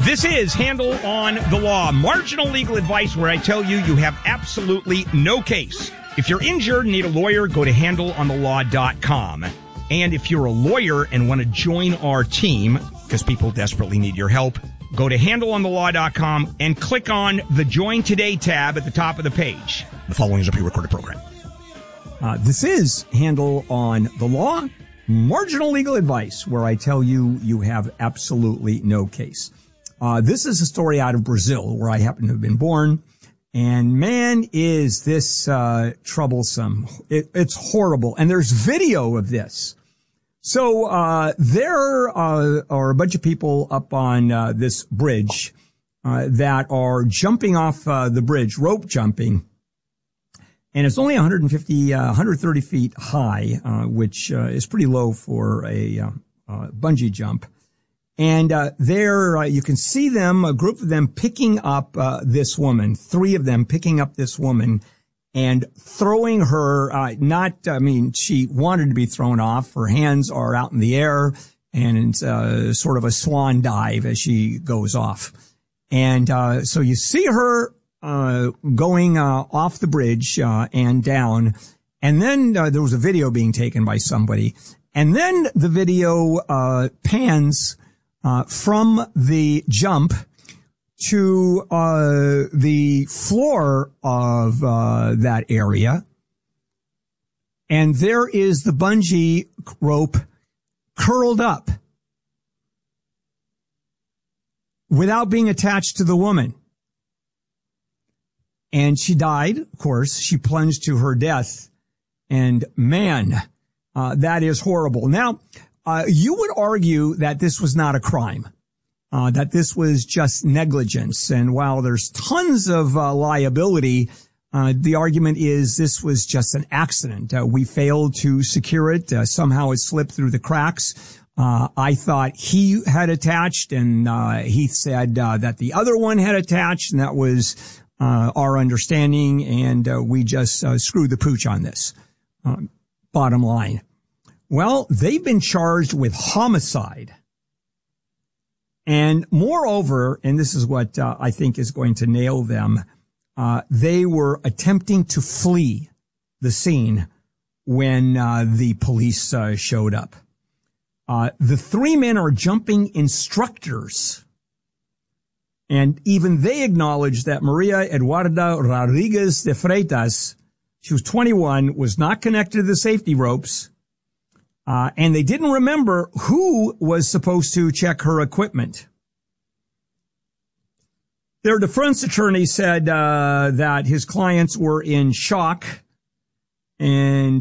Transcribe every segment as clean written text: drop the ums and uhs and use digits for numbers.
This is Handle on the Law, marginal legal advice where I tell you you have absolutely no case. If you're injured and need a lawyer, go to handleonthelaw.com. And if you're a lawyer and want to join our team, because people desperately need your help, go to handleonthelaw.com and click on the Join Today tab at the top of the page. The following is a pre-recorded program. This is Handle on the Law, marginal legal advice where I tell you you have absolutely no case. This is a story out of Brazil where I happen to have been born. And man, is this troublesome. It's horrible. And there's video of this. So there are a bunch of people up on this bridge that are jumping off the bridge, rope jumping. And it's only 130 feet high, which is pretty low for a bungee jump. And there you can see them, a group of them picking up this woman, three of them picking up this woman and throwing her, she wanted to be thrown off. Her hands are out in the air and it's sort of a swan dive as she goes off. And so you see her going off the bridge and down. And then there was a video being taken by somebody. And then the video pans from the jump to the floor of that area. And there is the bungee rope curled up without being attached to the woman. And she died, of course. She plunged to her death. And man, that is horrible. Now, you would argue that this was not a crime, that this was just negligence. And while there's tons of liability, the argument is this was just an accident. We failed to secure it. Somehow it slipped through the cracks. I thought he had attached, and he said that the other one had attached, and that was our understanding, and we just screwed the pooch on this. Bottom line. Well, they've been charged with homicide. And moreover, and this is what I think is going to nail them, they were attempting to flee the scene when the police showed up. The three men are jumping instructors. And even they acknowledged that Maria Eduarda Rodriguez de Freitas, she was 21, was not connected to the safety ropes. And they didn't remember who was supposed to check her equipment. Their defense attorney said that his clients were in shock. And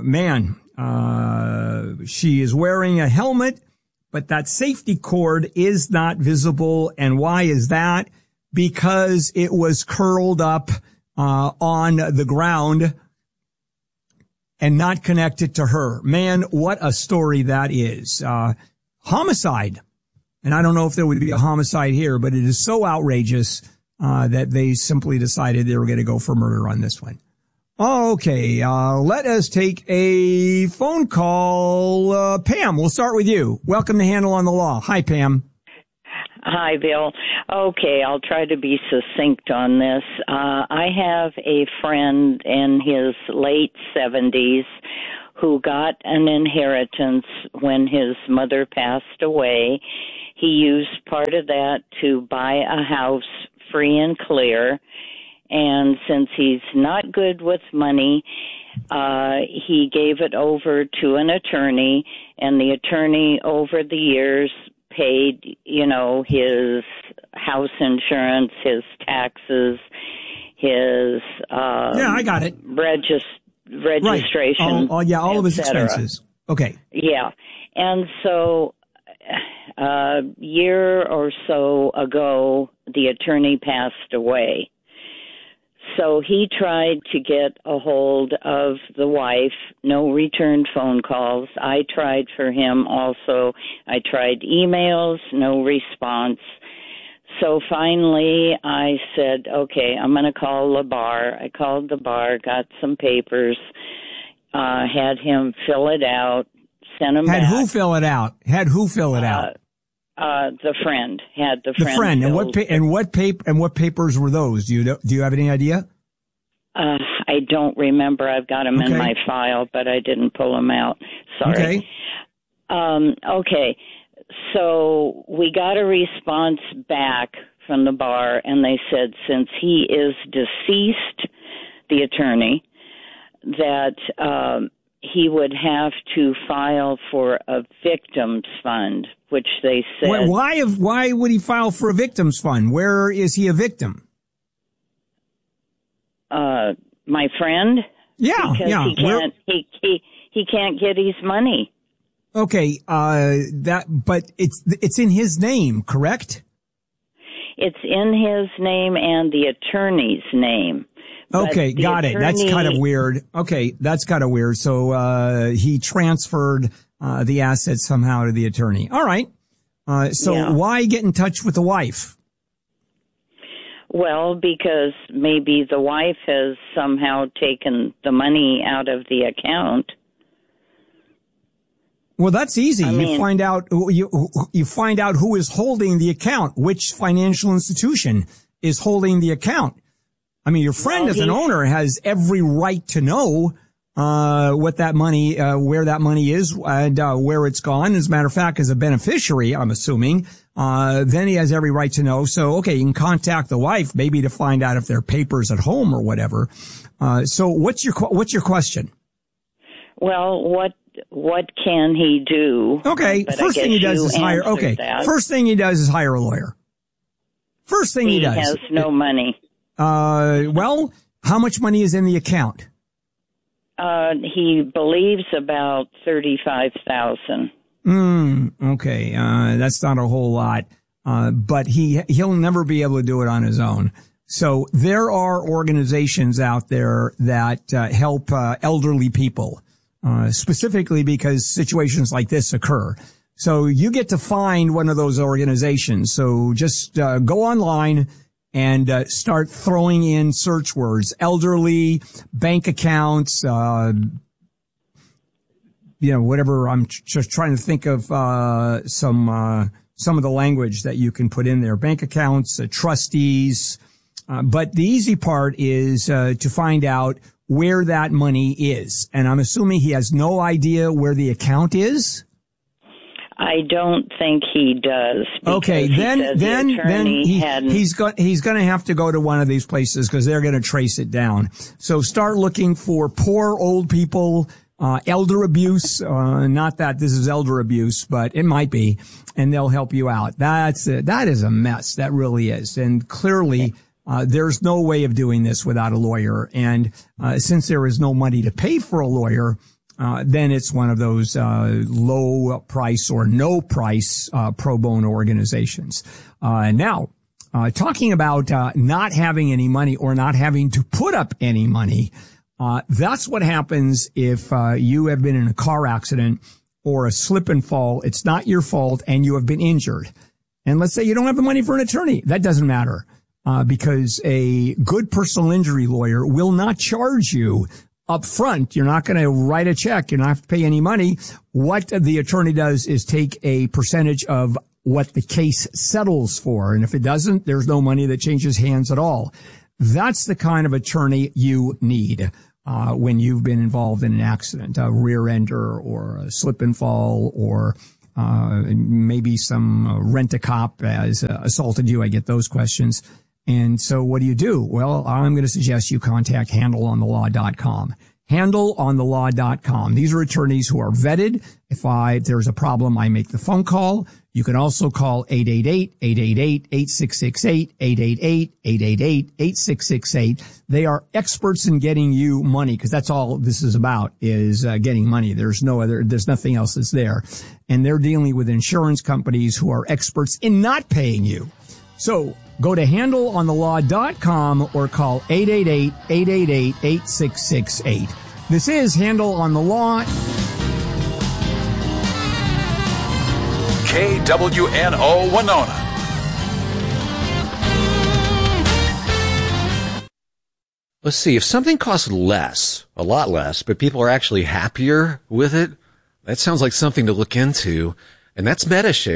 she is wearing a helmet, but that safety cord is not visible. And why is that? Because it was curled up on the ground and not connected to her. Man, what a story that is. Homicide. And I don't know if there would be a homicide here, but it is so outrageous that they simply decided they were going to go for murder on this one. Okay, let us take a phone call. Pam, we'll start with you. Welcome to Handle on the Law. Hi, Pam. Hi, Bill. Okay, I'll try to be succinct on this. I have a friend in his late 70s who got an inheritance when his mother passed away. He used part of that to buy a house free and clear. And since he's not good with money, he gave it over to an attorney, and the attorney over the years paid, his house insurance, his taxes, his I got it. Registration. Right. All of his expenses. Okay. Yeah. And so a year or so ago, the attorney passed away. So he tried to get a hold of the wife, no returned phone calls. I tried for him also. I tried emails, no response. So finally I said, okay, I'm going to call the bar. I called the bar, got some papers, had him fill it out, sent him back. Had who fill it out? The friend had the friend. The friend. And what papers were those? Do you have any idea? I don't remember. I've got them in my file, but I didn't pull them out. Sorry. Okay. Okay. So we got a response back from the bar, and they said since he is deceased, the attorney, that he would have to file for a victims fund, which they said. Why would he file for a victims fund? Where is he a victim? My friend. Yeah, because he can't get his money. Okay, but it's in his name, correct? It's in his name and the attorney's name. Okay, got it. That's kind of weird. Okay, that's kind of weird. So he transferred the assets somehow to the attorney. All right. Why get in touch with the wife? Well, because maybe the wife has somehow taken the money out of the account. Well, that's easy. You find out you find out who is holding the account, which financial institution is holding the account. I mean, your friend as an owner has every right to know what that money, where that money is, and where it's gone. As a matter of fact, as a beneficiary, I'm assuming, then he has every right to know. So, okay, you can contact the wife maybe to find out if there are papers at home or whatever. So, what's your question? Well, what can he do? Okay, first thing he does is hire. Okay, first thing he does is hire a lawyer. First thing he does. He has no money. Well, how much money is in the account? He believes about $35,000. Okay. That's not a whole lot. But he'll never be able to do it on his own. So there are organizations out there that, help, elderly people, specifically because situations like this occur. So you get to find one of those organizations. So just, go online and start throwing in search words, elderly, bank accounts, whatever. I'm just trying to think of some of the language that you can put in there. Bank accounts, trustees. But the easy part is to find out where that money is. And I'm assuming he has no idea where the account is. I don't think he does. Okay, then he's going to have to go to one of these places because they're going to trace it down. So start looking for poor old people, elder abuse. Not that this is elder abuse, but it might be, and they'll help you out. That is a mess. That really is, and clearly. There's no way of doing this without a lawyer. And, since there is no money to pay for a lawyer, then it's one of those, low price or no price, pro bono organizations. Now, talking about, not having any money or not having to put up any money, that's what happens if, you have been in a car accident or a slip and fall. It's not your fault and you have been injured. And let's say you don't have the money for an attorney. That doesn't matter. Because a good personal injury lawyer will not charge you up front. You're not going to write a check. You're not have to pay any money. What the attorney does is take a percentage of what the case settles for. And if it doesn't, there's no money that changes hands at all. That's the kind of attorney you need, when you've been involved in an accident, a rear ender or a slip and fall or maybe some rent-a-cop has assaulted you. I get those questions. And so what do? Well, I'm going to suggest you contact handleonthelaw.com. Handleonthelaw.com. These are attorneys who are vetted. If there's a problem, I make the phone call. You can also call 888-888-8668, 888-888-8668. They are experts in getting you money because that's all this is about is getting money. There's nothing else that's there. And they're dealing with insurance companies who are experts in not paying you. So go to handleonthelaw.com or call 888-888-8668. This is Handle on the Law. KWNO Winona. Let's see, if something costs less, a lot less, but people are actually happier with it, that sounds like something to look into, and that's Metashare.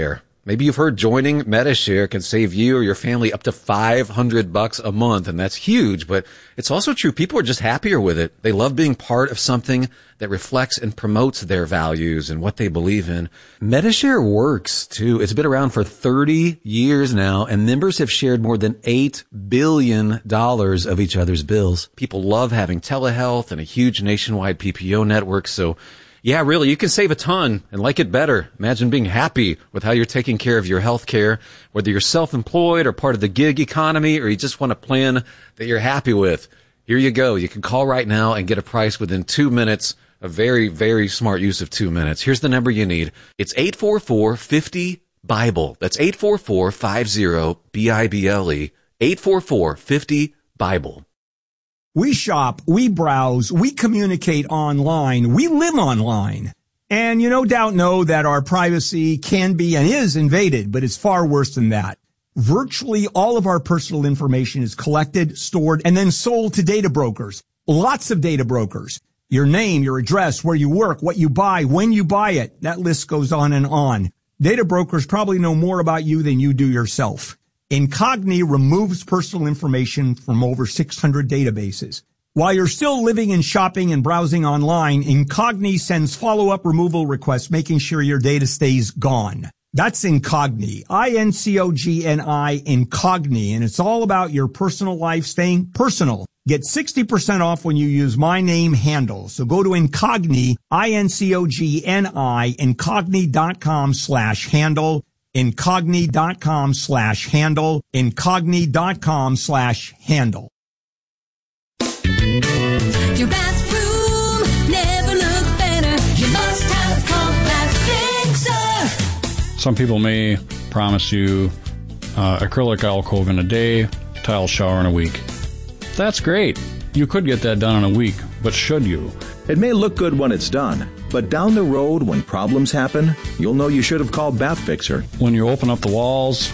Maybe you've heard joining Medi-Share can save you or your family up to $500 a month, and that's huge, but it's also true. People are just happier with it. They love being part of something that reflects and promotes their values and what they believe in. Medi-Share works, too. It's been around for 30 years now, and members have shared more than $8 billion of each other's bills. People love having telehealth and a huge nationwide PPO network, so yeah, really, you can save a ton and like it better. Imagine being happy with how you're taking care of your health care, whether you're self-employed or part of the gig economy, or you just want a plan that you're happy with. Here you go. You can call right now and get a price within 2 minutes. A very, very smart use of 2 minutes. Here's the number you need. It's 844-50-BIBLE. That's 844-50-BIBLE. 844-50-BIBLE. We shop, we browse, we communicate online, we live online. And you no doubt know that our privacy can be and is invaded, but it's far worse than that. Virtually all of our personal information is collected, stored, and then sold to data brokers. Lots of data brokers. Your name, your address, where you work, what you buy, when you buy it. That list goes on and on. Data brokers probably know more about you than you do yourself. Incogni removes personal information from over 600 databases. While you're still living and shopping and browsing online, Incogni sends follow-up removal requests, making sure your data stays gone. That's Incogni, I-N-C-O-G-N-I, Incogni, and it's all about your personal life staying personal. Get 60% off when you use my name handle. So go to Incogni, I-N-C-O-G-N-I, Incogni.com/handle. Incogni.com/handle, Incogni.com/handle. Your bathroom never looked better. You must have Cold Bath Fixer. Some people may promise you acrylic alcove in a day, tile shower in a week. That's great. You could get that done in a week, but should you? It may look good when it's done, but down the road when problems happen, you'll know you should have called Bath Fixer. When you open up the walls,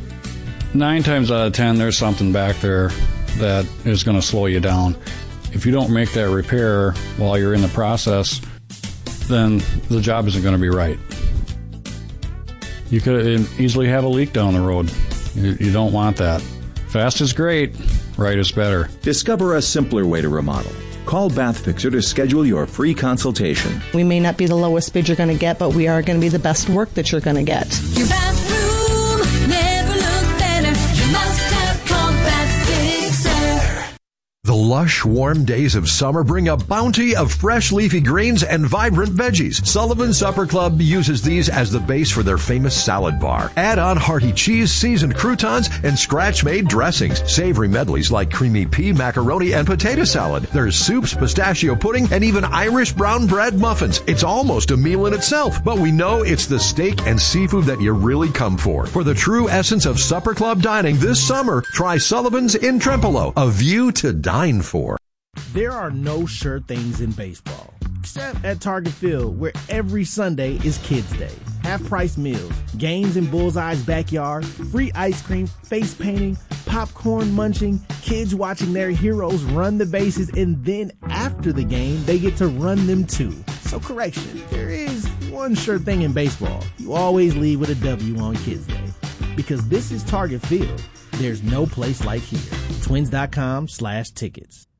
9 times out of 10, there's something back there that is going to slow you down. If you don't make that repair while you're in the process, then the job isn't going to be right. You could easily have a leak down the road. You don't want that. Fast is great, right is better. Discover a simpler way to remodel. Call Bath Fixer to schedule your free consultation. We may not be the lowest bid you're going to get, but we are going to be the best work that you're going to get. Your bathroom never looked better. You must have Cold Bath Fixer. The lush, warm days of summer bring a bounty of fresh leafy greens and vibrant veggies. Sullivan Supper Club uses these as the base for their famous salad bar. Add on hearty cheese, seasoned croutons, and scratch-made dressings. Savory medleys like creamy pea, macaroni, and potato salad. There's soups, pistachio pudding, and even Irish brown bread muffins. It's almost a meal in itself, but we know it's the steak and seafood that you really come for. For the true essence of Supper Club dining this summer, try Sullivan's in Trempealeau, a view to dine for. There are no sure things in baseball, except at Target Field, where every Sunday is Kids Day. Half-price meals, games in Bullseye's backyard, free ice cream, face painting, popcorn munching, kids watching their heroes run the bases, and then after the game, they get to run them too. So correction, there is one sure thing in baseball. You always leave with a W on Kids Day. Because this is Target Field. There's no place like here. Twins.com/tickets.